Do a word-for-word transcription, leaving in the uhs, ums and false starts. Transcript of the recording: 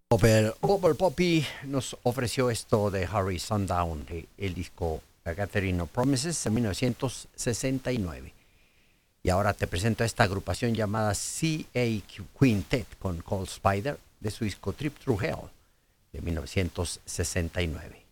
Bubble, Bubble Poppy nos ofreció esto de Harry Sundown, de el disco A Catherine of Promises en mil novecientos sesenta y nueve. Y ahora te presento a esta agrupación llamada C A Quintet con Cold Spider de su disco Trip Through Hell de mil novecientos sesenta y nueve.